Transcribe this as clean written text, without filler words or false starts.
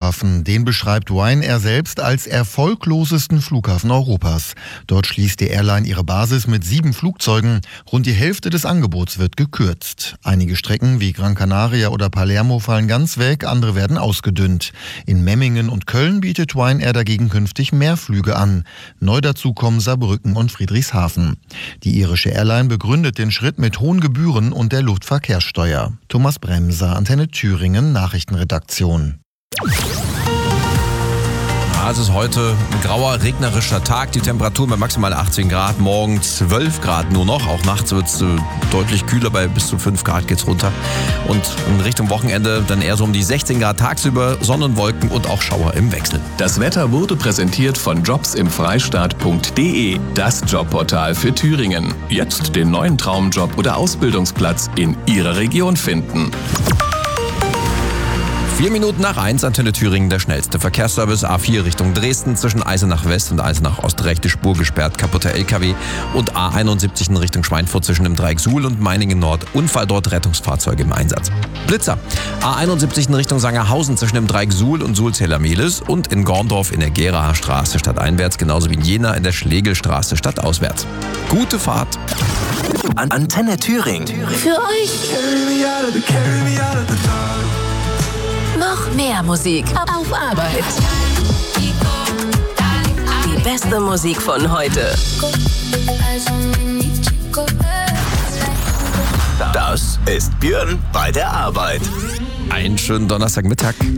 Flughafen. Den beschreibt Ryanair selbst als erfolglosesten Flughafen Europas. Dort schließt die Airline ihre Basis mit 7 Flugzeugen. Rund die Hälfte des Angebots wird gekürzt. Einige Strecken wie Gran Canaria oder Palermo fallen ganz weg, andere werden ausgedünnt. In Memmingen und Köln bietet Ryanair dagegen künftig mehr Flüge an. Neu dazu kommen Saarbrücken und Friedrichshafen. Die irische Airline begründet den Schritt mit hohen Gebühren und der Luftverkehrssteuer. Thomas Bremser, Antenne Thüringen, Nachrichtenredaktion. Es ist heute ein grauer, regnerischer Tag. Die Temperatur bei maximal 18 Grad, morgen 12 Grad nur noch. Auch nachts wird es deutlich kühler, bei bis zu 5 Grad geht's runter. Und in Richtung Wochenende dann eher so um die 16 Grad tagsüber, Sonnenwolken und auch Schauer im Wechsel. Das Wetter wurde präsentiert von jobsimfreistaat.de, das Jobportal für Thüringen. Jetzt den neuen Traumjob oder Ausbildungsplatz in Ihrer Region finden. 4 Minuten nach 1, Antenne Thüringen, der schnellste Verkehrsservice. A4 Richtung Dresden, zwischen Eisenach West und Eisenach Ost rechte Spur gesperrt, kaputter LKW. Und A71 in Richtung Schweinfurt zwischen dem Dreieck Suhl und Meiningen Nord. Unfall dort, Rettungsfahrzeuge im Einsatz. Blitzer. A71 in Richtung Sangerhausen zwischen dem Dreieck Suhl und Sulzheller-Mehlis. Und in Gorndorf in der Geraer Straße stadteinwärts, genauso wie in Jena in der Schlegelstraße stadtauswärts. Gute Fahrt. Antenne Thüringen. Für euch. Noch mehr Musik auf Arbeit. Die beste Musik von heute. Das ist Björn bei der Arbeit. Einen schönen Donnerstagmittag.